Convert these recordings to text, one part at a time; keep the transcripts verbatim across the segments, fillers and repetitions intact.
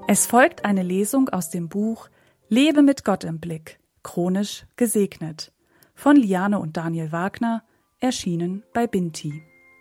Es folgt eine Lesung aus dem Buch Lebe mit Gott im Blick, chronisch gesegnet, von Liane und Daniel Wagner, erschienen bei Binti.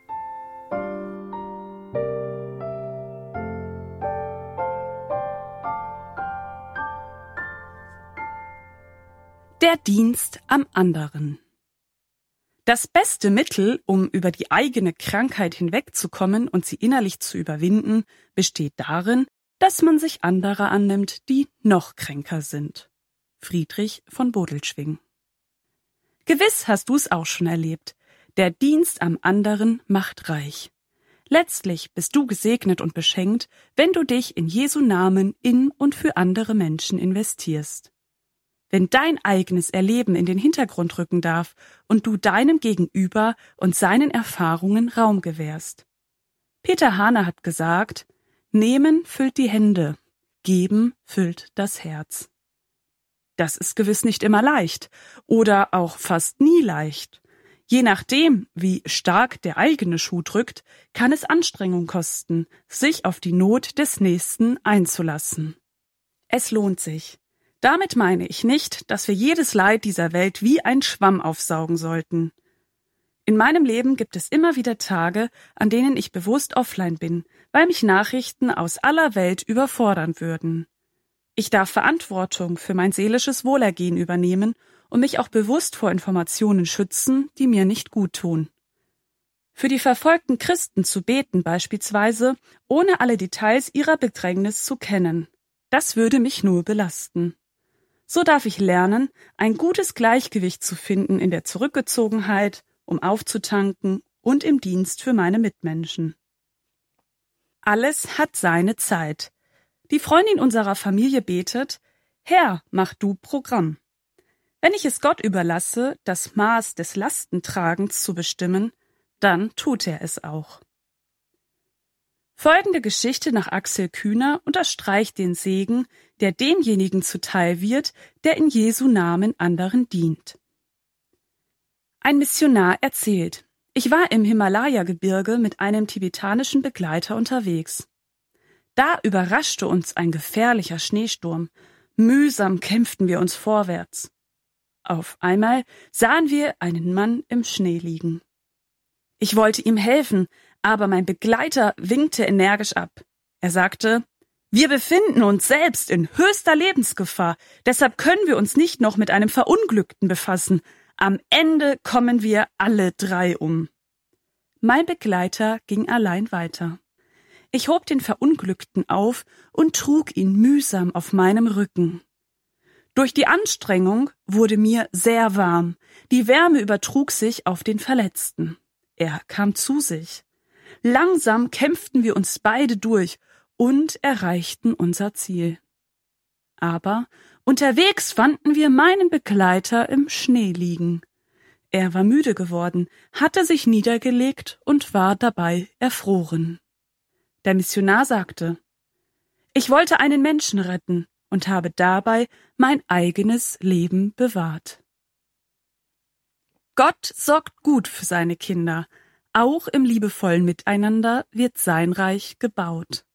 Der Dienst am anderen. Das beste Mittel, um über die eigene Krankheit hinwegzukommen und sie innerlich zu überwinden, besteht darin, dass man sich anderer annimmt, die noch kränker sind. Friedrich von Bodelschwingh. Gewiss hast du es auch schon erlebt. Der Dienst am anderen macht reich. Letztlich bist du gesegnet und beschenkt, wenn du dich in Jesu Namen in und für andere Menschen investierst. Wenn dein eigenes Erleben in den Hintergrund rücken darf und du deinem Gegenüber und seinen Erfahrungen Raum gewährst. Peter Hahner hat gesagt, Nehmen füllt die Hände, geben füllt das Herz. Das ist gewiss nicht immer leicht oder auch fast nie leicht. Je nachdem, wie stark der eigene Schuh drückt, kann es Anstrengung kosten, sich auf die Not des Nächsten einzulassen. Es lohnt sich. Damit meine ich nicht, dass wir jedes Leid dieser Welt wie ein Schwamm aufsaugen sollten. In meinem Leben gibt es immer wieder Tage, an denen ich bewusst offline bin, weil mich Nachrichten aus aller Welt überfordern würden. Ich darf Verantwortung für mein seelisches Wohlergehen übernehmen und mich auch bewusst vor Informationen schützen, die mir nicht gut tun. Für die verfolgten Christen zu beten beispielsweise, ohne alle Details ihrer Bedrängnis zu kennen, das würde mich nur belasten. So darf ich lernen, ein gutes Gleichgewicht zu finden in der Zurückgezogenheit, um aufzutanken und im Dienst für meine Mitmenschen. Alles hat seine Zeit. Die Freundin unserer Familie betet, Herr, mach du Programm. Wenn ich es Gott überlasse, das Maß des Lastentragens zu bestimmen, dann tut er es auch. Folgende Geschichte nach Axel Kühner unterstreicht den Segen, der demjenigen zuteil wird, der in Jesu Namen anderen dient. Ein Missionar erzählt, ich war im Himalaya-Gebirge mit einem tibetanischen Begleiter unterwegs. Da überraschte uns ein gefährlicher Schneesturm. Mühsam kämpften wir uns vorwärts. Auf einmal sahen wir einen Mann im Schnee liegen. Ich wollte ihm helfen, aber mein Begleiter winkte energisch ab. Er sagte, wir befinden uns selbst in höchster Lebensgefahr, deshalb können wir uns nicht noch mit einem Verunglückten befassen. Am Ende kommen wir alle drei um. Mein Begleiter ging allein weiter. Ich hob den Verunglückten auf und trug ihn mühsam auf meinem Rücken. Durch die Anstrengung wurde mir sehr warm. Die Wärme übertrug sich auf den Verletzten. Er kam zu sich. Langsam kämpften wir uns beide durch und erreichten unser Ziel. Aber unterwegs fanden wir meinen Begleiter im Schnee liegen. Er war müde geworden, hatte sich niedergelegt und war dabei erfroren. Der Missionar sagte, ich wollte einen Menschen retten und habe dabei mein eigenes Leben bewahrt. Gott sorgt gut für seine Kinder. Auch im liebevollen Miteinander wird sein Reich gebaut.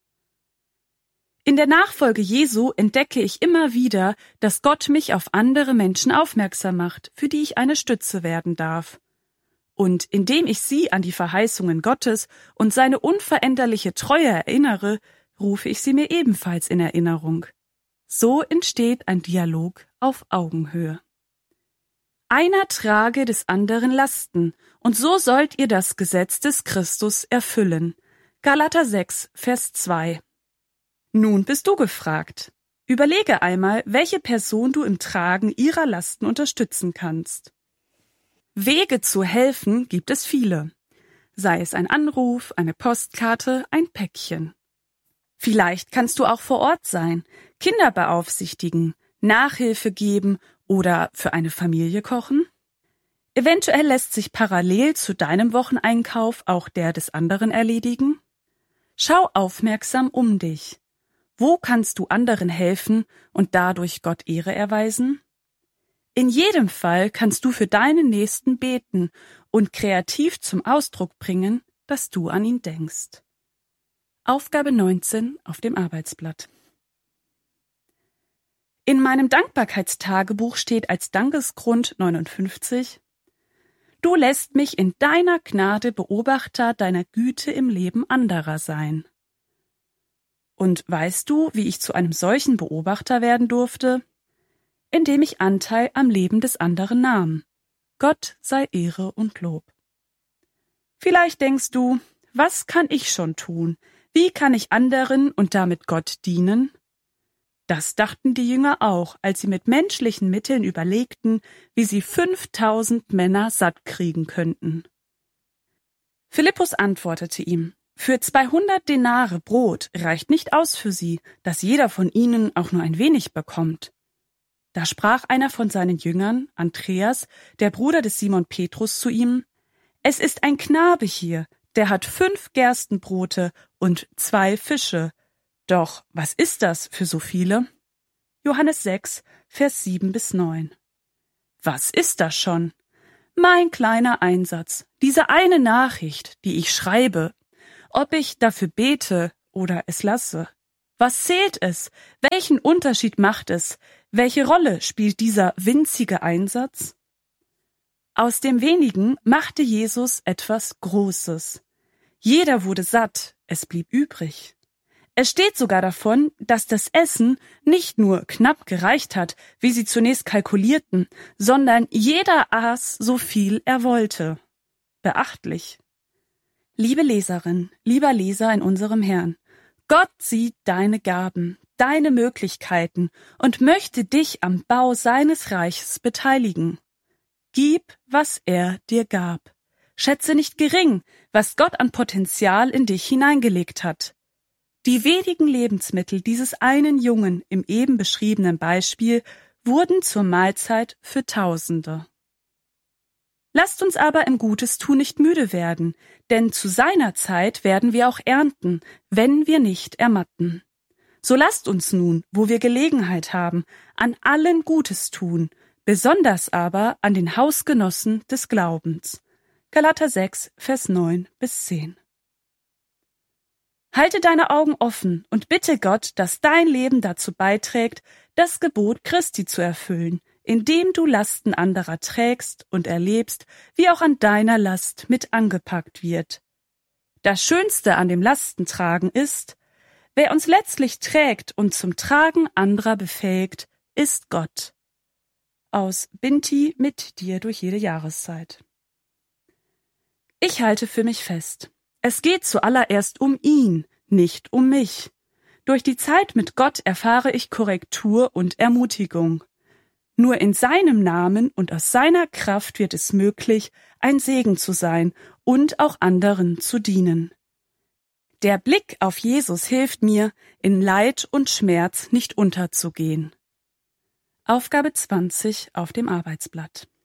In der Nachfolge Jesu entdecke ich immer wieder, dass Gott mich auf andere Menschen aufmerksam macht, für die ich eine Stütze werden darf. Und indem ich sie an die Verheißungen Gottes und seine unveränderliche Treue erinnere, rufe ich sie mir ebenfalls in Erinnerung. So entsteht ein Dialog auf Augenhöhe. Einer trage des anderen Lasten, und so sollt ihr das Gesetz des Christus erfüllen. Galater sechs, Vers zwei. Nun bist du gefragt. Überlege einmal, welche Person du im Tragen ihrer Lasten unterstützen kannst. Wege zu helfen gibt es viele. Sei es ein Anruf, eine Postkarte, ein Päckchen. Vielleicht kannst du auch vor Ort sein, Kinder beaufsichtigen, Nachhilfe geben oder für eine Familie kochen. Eventuell lässt sich parallel zu deinem Wocheneinkauf auch der des anderen erledigen. Schau aufmerksam um dich. Wo kannst du anderen helfen und dadurch Gott Ehre erweisen? In jedem Fall kannst du für deinen Nächsten beten und kreativ zum Ausdruck bringen, dass du an ihn denkst. Aufgabe neunzehn auf dem Arbeitsblatt. In meinem Dankbarkeitstagebuch steht als Dankesgrund neunundfünfzig: Du lässt mich in deiner Gnade Beobachter deiner Güte im Leben anderer sein. Und weißt du, wie ich zu einem solchen Beobachter werden durfte? Indem ich Anteil am Leben des anderen nahm. Gott sei Ehre und Lob. Vielleicht denkst du, was kann ich schon tun? Wie kann ich anderen und damit Gott dienen? Das dachten die Jünger auch, als sie mit menschlichen Mitteln überlegten, wie sie fünftausend Männer satt kriegen könnten. Philippus antwortete ihm: Für zweihundert Denare Brot reicht nicht aus für sie, dass jeder von ihnen auch nur ein wenig bekommt. Da sprach einer von seinen Jüngern, Andreas, der Bruder des Simon Petrus, zu ihm: Es ist ein Knabe hier, der hat fünf Gerstenbrote und zwei Fische. Doch was ist das für so viele? Johannes sechs, Vers sieben bis neun. Was ist das schon? Mein kleiner Einsatz, diese eine Nachricht, die ich schreibe, ob ich dafür bete oder es lasse. Was zählt es? Welchen Unterschied macht es? Welche Rolle spielt dieser winzige Einsatz? Aus dem Wenigen machte Jesus etwas Großes. Jeder wurde satt, es blieb übrig. Es steht sogar davon, dass das Essen nicht nur knapp gereicht hat, wie sie zunächst kalkulierten, sondern jeder aß so viel er wollte. Beachtlich. Liebe Leserin, lieber Leser in unserem Herrn, Gott sieht deine Gaben, deine Möglichkeiten und möchte dich am Bau seines Reiches beteiligen. Gib, was er dir gab. Schätze nicht gering, was Gott an Potenzial in dich hineingelegt hat. Die wenigen Lebensmittel dieses einen Jungen im eben beschriebenen Beispiel wurden zur Mahlzeit für Tausende. Lasst uns aber im Gutes-Tun nicht müde werden, denn zu seiner Zeit werden wir auch ernten, wenn wir nicht ermatten. So lasst uns nun, wo wir Gelegenheit haben, an allen Gutes tun, besonders aber an den Hausgenossen des Glaubens. Galater sechs, Vers neun bis zehn. Halte deine Augen offen und bitte Gott, dass dein Leben dazu beiträgt, das Gebot Christi zu erfüllen, indem du Lasten anderer trägst und erlebst, wie auch an deiner Last mit angepackt wird. Das Schönste an dem Lastentragen ist, wer uns letztlich trägt und zum Tragen anderer befähigt, ist Gott. Aus Binti mit dir durch jede Jahreszeit. Ich halte für mich fest. Es geht zuallererst um ihn, nicht um mich. Durch die Zeit mit Gott erfahre ich Korrektur und Ermutigung. Nur in seinem Namen und aus seiner Kraft wird es möglich, ein Segen zu sein und auch anderen zu dienen. Der Blick auf Jesus hilft mir, in Leid und Schmerz nicht unterzugehen. Aufgabe zwanzig auf dem Arbeitsblatt.